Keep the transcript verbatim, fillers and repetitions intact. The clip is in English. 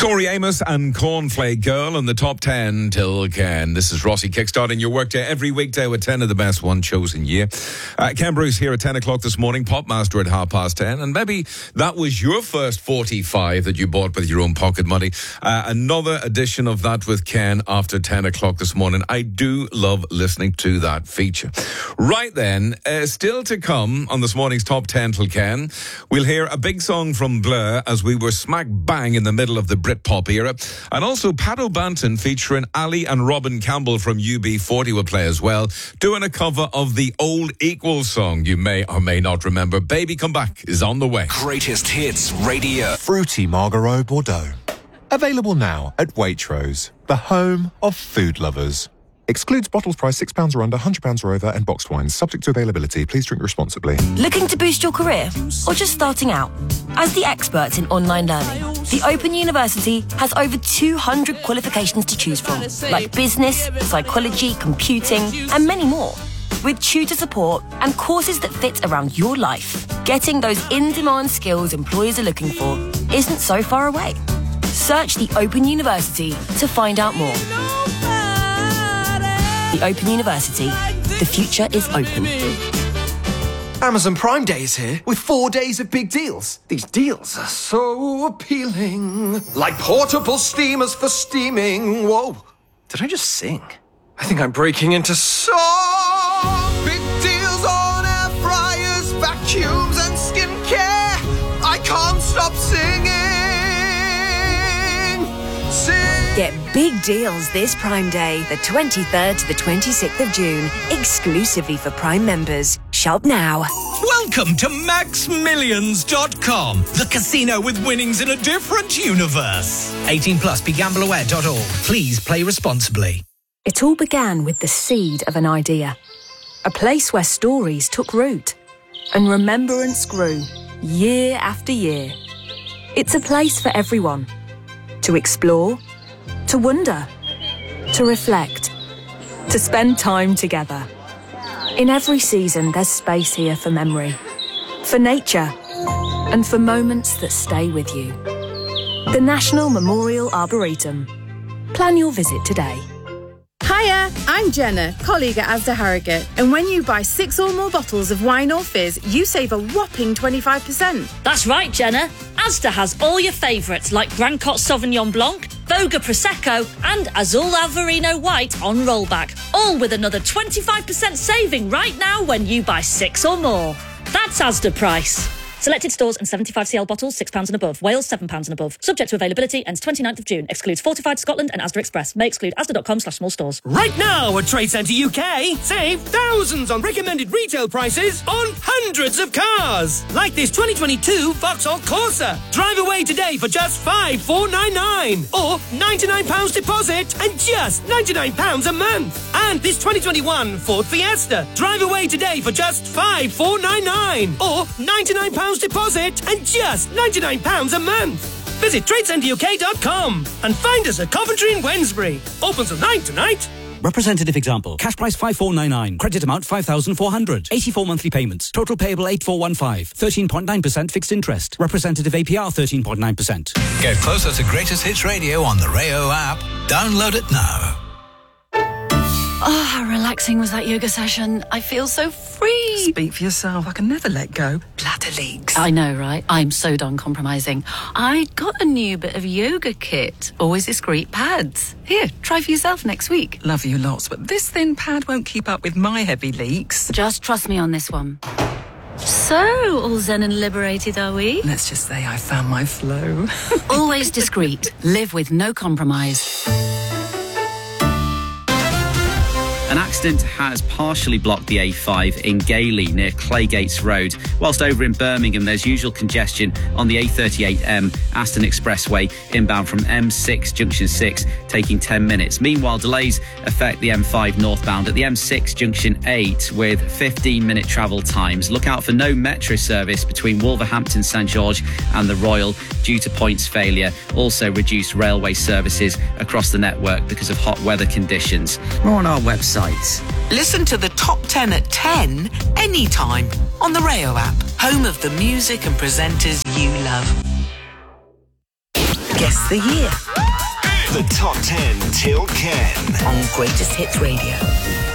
Tori Amos and Cornflake Girl in the top ten till Ken. This is Rossi kickstarting your workday every weekday with ten of the best one chosen year. Uh, Ken Bruce here at ten o'clock this morning, Popmaster at half past ten. And maybe that was your first forty-five that you bought with your own pocket money. Uh, another edition of that with Ken after ten o'clock this morning. I do love listening to that feature. Right then, uh, still to come on this morning's top ten till Ken, we'll hear a big song from Blur as we were smack bang in the middle of the Britpop era. And also Pat O'Banton featuring Ali and Robin Campbell from U B forty will play as well, doing a cover of the old Equals song you may or may not remember. Baby Come Back is on the way. Greatest Hits Radio. Fruity Margaro Bordeaux. Available now at Waitrose, the home of food lovers. Excludes bottles priced six pounds or under, one hundred pounds or over, and boxed wines. Subject to availability. Please drink responsibly. Looking to boost your career? Or just starting out? As the experts in online learning, the Open University has over two hundred qualifications to choose from, like business, psychology, computing, and many more. With tutor support and courses that fit around your life, getting those in-demand skills employers are looking for isn't so far away. Search the Open University to find out more. The Open University. The future is open. Amazon Prime Day is here with four days of big deals. These deals are so appealing. Like portable steamers for steaming. Whoa. Did I just sing? I think I'm breaking into song. Big deals on air fryers, vacuums and skincare. I can't stop singing. Sing. Get big deals this Prime Day, the twenty-third to the twenty-sixth of June, exclusively for Prime members. Shop now. Welcome to Max Millions dot com, the casino with winnings in a different universe. eighteen plus, be gamble aware dot org. Please play responsibly. It all began with the seed of an idea. A place where stories took root and remembrance grew year after year. It's a place for everyone to explore, to wonder, to reflect, to spend time together. In every season, there's space here for memory, for nature, and for moments that stay with you. The National Memorial Arboretum. Plan your visit today. Hiya, I'm Jenna, colleague at Asda Harrogate, and when you buy six or more bottles of wine or fizz, you save a whopping twenty-five percent. That's right, Jenna. Asda has all your favourites like Brancott Sauvignon Blanc, Voga Prosecco and Azul Alvarino White on rollback, all with another twenty-five percent saving right now when you buy six or more. That's Asda price. Selected stores and seventy-five c l bottles, six pounds and above. Wales, seven pounds and above. Subject to availability, ends twenty-ninth of June. Excludes Fortified Scotland and Asda Express. May exclude asda.com slash small stores. Right now at Trade Centre U K, save thousands on recommended retail prices on hundreds of cars. Like this twenty twenty-two Vauxhall Corsa. Drive away today for just five thousand four hundred ninety-nine pounds. Or ninety-nine pounds deposit and just ninety-nine pounds a month. And this twenty twenty-one Ford Fiesta. Drive away today for just five thousand four hundred ninety-nine pounds. Or ninety-nine pounds deposit and just ninety-nine pounds a month. Visit trade centre U K dot com and find us at Coventry and Wednesbury. Open till nine tonight. Representative example. Cash price five thousand four hundred ninety-nine. Credit amount five thousand four hundred. eighty-four monthly payments. Total payable eight thousand four hundred fifteen. thirteen point nine percent fixed interest. Representative A P R thirteen point nine percent. Get closer to Greatest Hits Radio on the Rayo app. Download it now. Oh, how relaxing was that yoga session. I feel so free. Speak for yourself. I can never let go. Bladder leaks. I know, right? I'm so done compromising. I got a new bit of yoga kit. Always discreet pads. Here, try for yourself next week. Love you lots, but this thin pad won't keep up with my heavy leaks. Just trust me on this one. So, all zen and liberated, are we? Let's just say I found my flow. Always discreet. Live with no compromise. An accident has partially blocked the A five in Gailey near Claygates Road, whilst over in Birmingham there's usual congestion on the A thirty-eight M Aston Expressway inbound from M six Junction six, taking ten minutes. Meanwhile, delays affect the M five northbound at the M six Junction eight with fifteen minute travel times. Look out for no metro service between Wolverhampton St George and the Royal due to points failure. Also reduced railway services across the network because of hot weather conditions. More on our website. Listen to the top ten at ten anytime on the Rayo app, home of the music and presenters you love. Get Guess the year. The Top ten Till Ken on Greatest Hits Radio.